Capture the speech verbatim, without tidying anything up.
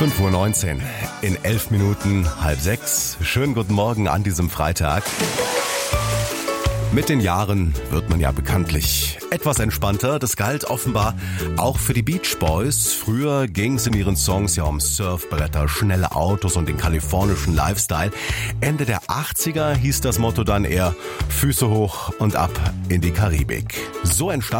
fünf Uhr neunzehn, in elf Minuten, halb sechs. Schönen guten Morgen an diesem Freitag. Mit den Jahren wird man ja bekanntlich etwas entspannter. Das galt offenbar auch für die Beach Boys. Früher ging es in ihren Songs ja um Surfbretter, schnelle Autos und den kalifornischen Lifestyle. Ende der achtziger hieß das Motto dann eher Füße hoch und ab in die Karibik. So entstand